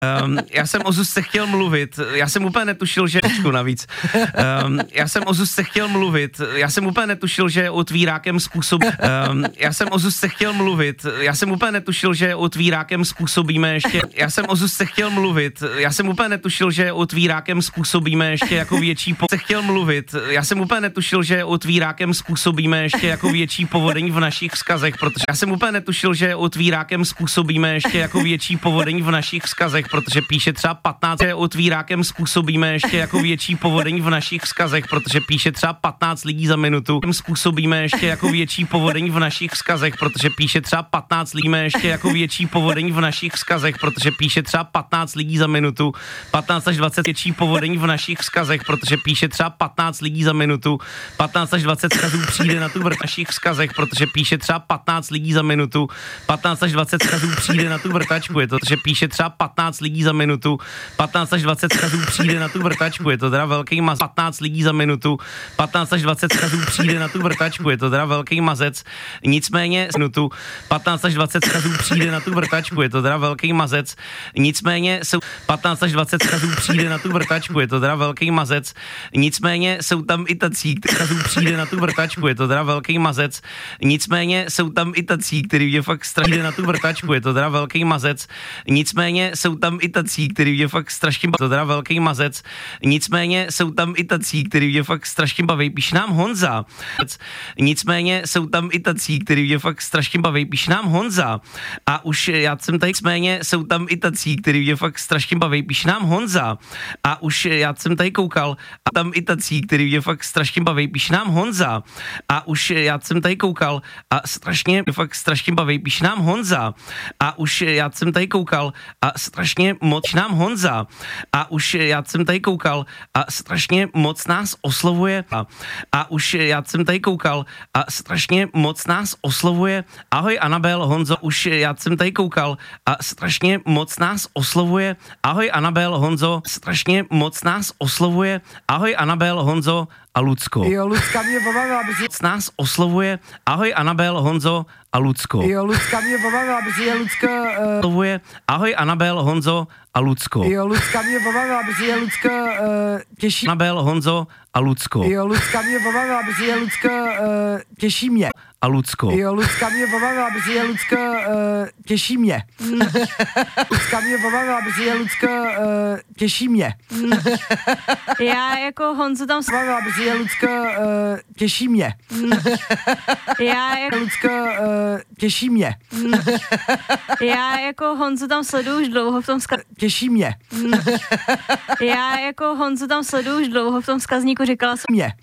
Já jsem o Zuzce chtěl mluvit, já jsem úplně netušil, že navíc. Já jsem o Zuzce chtěl mluvit, já jsem úplně netušil, že otvírákem způsob. Já jsem o Zuzce chtěl mluvit, já jsem úplně netušil, že otvírákem způsobíme ještě. Já jsem o Zuzce chtěl mluvit, já jsem úplně netušil, že otvírákem způsobíme ještě jako větší chtěl mluvit, já jsem úplně netušil, že otvírákem způsobíme ještě jako větší povodeň v našich vzkazech, protože já jsem úplně netušil, že otvírákem způsobíme ještě jako větší povodeň v našich vzkazech, protože píše třeba 15, že otvírákem způsobíme ještě jako větší povodeň v našich vzkazech, protože píše třeba 15 lidí za minutu, způsobíme ještě jako větší povodeň v našich vzkazech, protože píše třeba 15 lidí ještě jako větší povodeň v našich vzkazech, protože píše třeba 15 lidí za minutu, 15 až 20 větší povodeň v našich vzkazech, protože píše třeba 15 lidí za minutu, 15 až 20 vzkazů přijde na tu v našich vzkazech, protože píše třeba 15 lidí za minutu, 15 až 20 vzkazů přijde na tu vrtačku, je to, že píše třeba 15 lidí za minutu, 15 až 20 vzkazů přijde na tu vrtačku, je to teda velký mazec, 15 lidí za minutu, 15 až 20 vzkazů přijde na tu vrtačku, je to teda velký mazec, nicméně minutu, 15 až 20 vzkazů přijde na tu vrtačku, je to teda velký mazec, nicméně jsou 15 až 20 vzkazů přijde na tu vrtačku, je to teda velký mazec, nicméně jsou tam i tací, kteří přijde na tu vrtačku, je to teda velký mazec, nicméně jsou tam i tací, který mě fakt strašně na tu vrtačku, je to teda velký mazec, nicméně jsou tam i tací, který mě fakt strašně baví, to teda velký mazec, nicméně jsou tam i tací, který mě fakt strašně baví, píš nám Honza, nicméně jsou tam i tací, který mě fakt strašně baví, píš nám Honza, a už já jsem tady, nicméně jsou tam i tací, který mě fakt strašně baví, píš nám Honza, a už já jsem tady koukal, a tam i tací, který mě fakt strašně baví, píš nám Honza, a už já jsem tady koukal, a strašně fakt strašně baví, píš nám Honza, a už já jsem tady koukal, a strašně moc nám Honza, a už já jsem tady koukal, a strašně moc nás oslovuje, a už já jsem tady koukal, a strašně moc nás oslovuje, ahoj Anabel, Honzo, už já jsem tady koukal, a strašně moc nás oslovuje, ahoj Anabel, Honzo, strašně moc nás oslovuje, ahoj Anabel, Honzo a Lucko. Jo, Lucka mě pobavila, aby si... Nás oslovuje, ahoj Anabel, Honzo a Lucko. Jo, Lucka mě pobavila, aby si je Lucka... Oslovuje, ahoj Anabel, Honzo a Lucko. Jo, Lucka mě pobavila, aby si je Lucka těší... Anabel, Honzo a Lucko. Jo, Lucka mě pobavila, aby si je Lucka těší mě. A Lucko. Jo, Lucka mě pobavila, aby si je Lucka těší mě. Lucka mě pobavila, aby si je Lucka těší mě. Já jako Honzu tam pobavila, aby si je Lucka těší mě. Já jako Lucka těší mě. Já jako Honzu tam sleduju už dlouho v tom těší mě. Já jako Honzu tam sleduju už dlouho v tom vzkazníku, říkala jsem mě.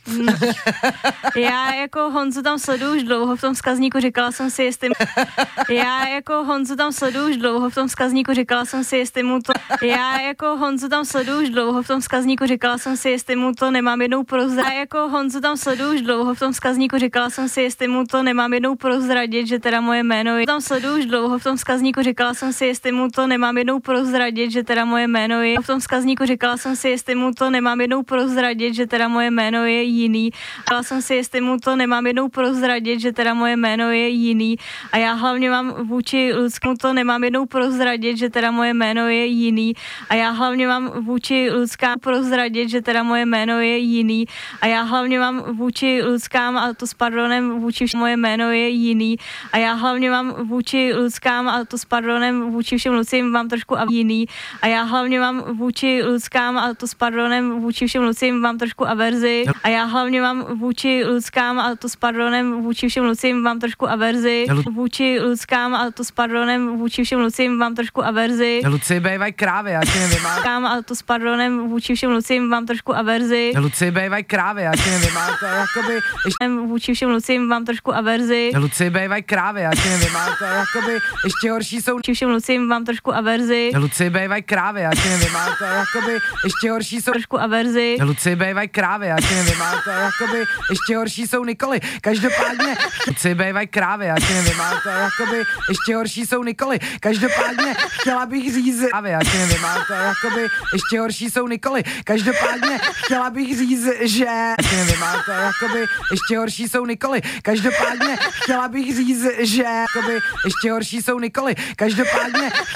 Já jako Honzu tam sleduju už dlouho v tom vzkazníku, říkala jsem si, jestli... Já jako Honzu tam sleduju už dlouho v tom vzkazníku, říkala jsem si, jestli mu to... Já jako Honzu tam sleduju už dlouho v tom vzkazníku, říkala jsem si, jestli mu to nemám jednou prozradit. Já jako Honzu tam sleduju už dlouho v tom vzkazníku, říkala jsem si, jestli mu to nemám jednou prozradit, že teda moje jméno je... Tam sleduju už dlouho v tom vzkazníku, říkala jsem si, jestli mu to nemám jednou prozradit, že teda moje jméno je... V tom vzkazníku říkala jsem si, jestli mu to nemám jednou prozradit, že teda moje jméno je jiný. Říkala jsem si, jestli mu to nemám jednou prozradit, že teda moje jméno je jiný. A já hlavně mám vůči Lucku to nemám jednou prozradit, že teda moje jméno je jiný. A já hlavně mám vůči Lucká prozradit, že teda moje jméno je jiný. A já hlavně mám vůči Luckám, a to s pardonem vůči všem moje jméno je jiný. A já hlavně mám vůči Luckám, a to s pardonem vůči všem Lucím mám trošku a jiný. A já hlavně mám vůči Luckám, a to s pardonem vůči všem Lucím mám trošku averzi. A já hlavně mám vůči Luckám, a to s pardonem vůči všem Lucím mám trošku averzi. Vůči Luckám, a to s pardonem vůči všem Lucím mám trošku averzi. Lucie bejvaj krávy, já si nevymám. A to s pardonem vůči všem Lucím mám trošku averzi. Lucie bejvaj krávy, já si nevymám. To je jakoby... Vůči všem Lucím mám trošku averzi. Lucie bejvaj krávy, já si nevymám. To je jakoby... Ještě horší jsou... Vůči všem Lucím mám trošku averzi. Lucie bejvaj krávy, já si nevymám. To je jakoby... Ještě horší jsou... Trošku averzi. Lucie bejvaj krávy, já si nevymám. To je jakoby... Ještě horší jsou Nikoly. Každopádně... Lucie bejvaj krávy, já si nevymám. To je jakoby... Ještě horší jsou Nikoly. Každopádně chtěla bych říct... Já si nevymám. To je jakoby... Ještě horší jsou Nikoly. Každopádně chtěla bych říct, že... Já si nevymám. To je jakoby... Ještě horší jsou Nikoly. Každopádně chtěla bych říct, že... Jakoby... Ještě horší jsou Nikoly. Každopádně